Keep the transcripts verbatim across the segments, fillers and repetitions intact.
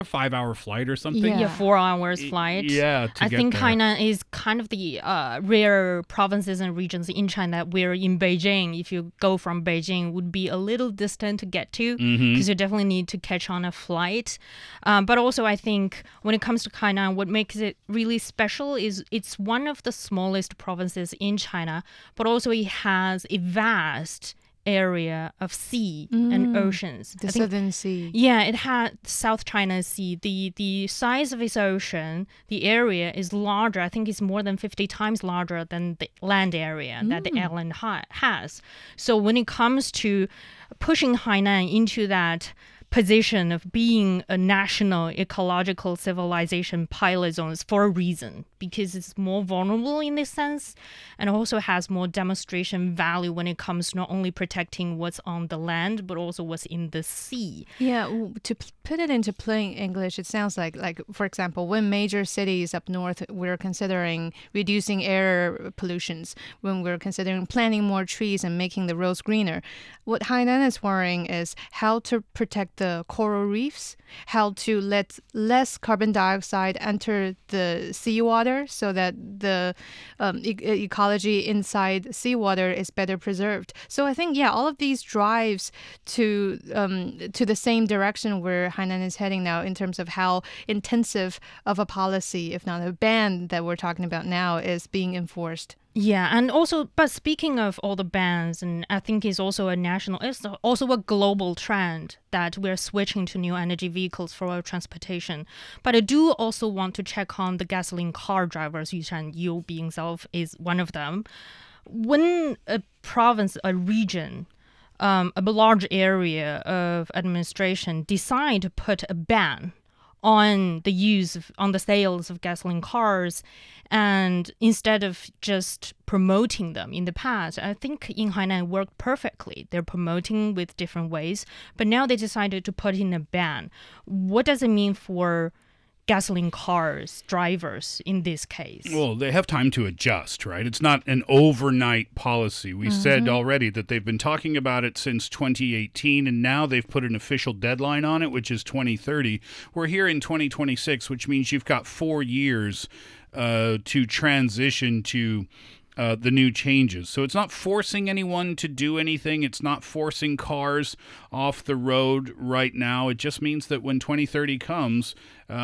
a five-hour flight or something. Yeah, four hours flight. Yeah, to I get think there. Hainan is kind of the uh, rare provinces and regions in China where in Beijing, if you go from Beijing, would be a little distant to get to because Mm-hmm. you definitely need to catch on a flight. Um, but also, I think when it comes to Hainan, what makes it really special is it's one of the smallest provinces in China, but also it has a vast area of sea and oceans. The I think Southern Sea. yeah, it had South China Sea. The the size of its ocean, the area is larger. I think it's more than fifty times larger than the land area that the island ha- has. So when it comes to pushing Hainan into that position of being a national ecological civilization pilot zones for a reason, because it's more vulnerable in this sense and also has more demonstration value when it comes to not only protecting what's on the land but also what's in the sea. Yeah, w- to p- put it into plain English, it sounds like, like for example, when major cities up north, we're considering reducing air pollutions, when we're considering planting more trees and making the roads greener. What Hainan is worrying is how to protect the coral reefs, how to let less carbon dioxide enter the seawater so that the um, e- ecology inside seawater is better preserved. So I think, yeah, all of these drives to um, to the same direction where Hainan is heading now in terms of how intensive of a policy, if not a ban that we're talking about now, is being enforced. Yeah, and also, but speaking of all the bans, and I think it's also a national, it's also a global trend that we're switching to new energy vehicles for our transportation. But I do also want to check on the gasoline car drivers, Yushan, you being self is one of them. When a province, a region, um, a large area of administration decide to put a ban on the use of, on the sales of gasoline cars, and instead of just promoting them in the past, I think in Hainan it worked perfectly. They're promoting with different ways, but now they decided to put in a ban. What does it mean for gasoline cars drivers in this case? Well, they have time to adjust, right? It's not an overnight policy. We said already that they've been talking about it since twenty eighteen, and now they've put an official deadline on it, which is twenty thirty. We're here in twenty twenty-six, which means you've got four years uh, to transition to Uh, the new changes. So it's not forcing anyone to do anything. It's not forcing cars off the road right now. It just means that when twenty thirty comes,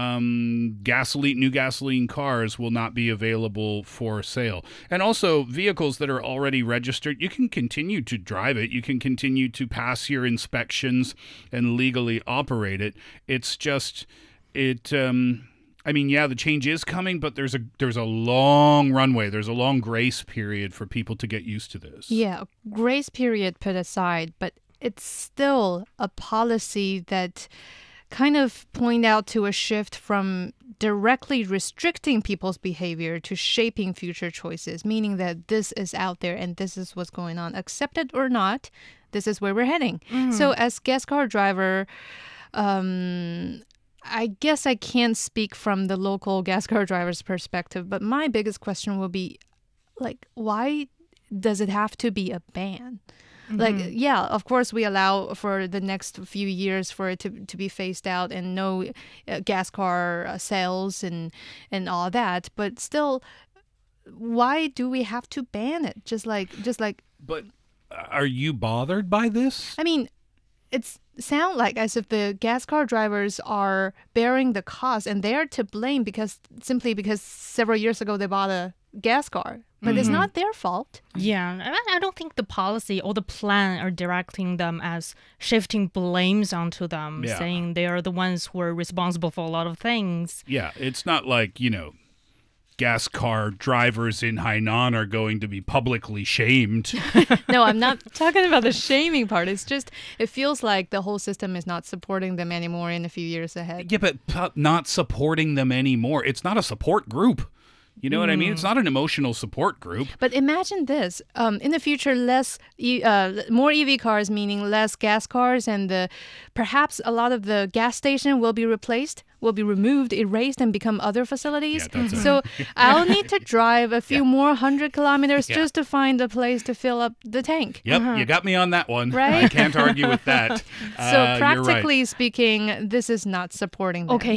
um, gasoline, new gasoline cars will not be available for sale. And also vehicles that are already registered, you can continue to drive it. You can continue to pass your inspections and legally operate it. It's just, it... Um, I mean, yeah, the change is coming, but there's a there's a long runway. There's a long grace period for people to get used to this. Yeah, grace period put aside, but it's still a policy that kind of point out to a shift from directly restricting people's behavior to shaping future choices, meaning that this is out there and this is what's going on. Accept it or not, this is where we're heading. Mm. So as gas car driver, um, I guess I can't speak from the local gas car driver's perspective, but my biggest question will be, like, why does it have to be a ban? Mm-hmm. Like, yeah, of course we allow for the next few years for it to, to be phased out and no uh, gas car uh, sales and, and all that, but still, why do we have to ban it? Just like, just like. But are you bothered by this? I mean, it's sound like as if the gas car drivers are bearing the cost and they're to blame because simply because several years ago they bought a gas car. But mm-hmm. it's not their fault. Yeah, I don't think the policy or the plan are directing them as shifting blames onto them, yeah. saying they are the ones who are responsible for a lot of things. Yeah, it's not like, you know, gas car drivers in Hainan are going to be publicly shamed. No, I'm not talking about the shaming part. It's just, it feels like the whole system is not supporting them anymore in a few years ahead. Yeah, but not supporting them anymore. It's not a support group. You know what I mean? It's not an emotional support group. But imagine this: um, in the future, less, e- uh, more E V cars, meaning less gas cars, and the, perhaps a lot of the gas station will be replaced, will be removed, erased, and become other facilities. Yeah, that's it. So I'll need to drive a few Yeah. more hundred kilometers Yeah. just to find a place to fill up the tank. Yep, you got me on that one. Right? I can't argue with that. So Uh, you're right. practically speaking, this is not supporting them. Okay,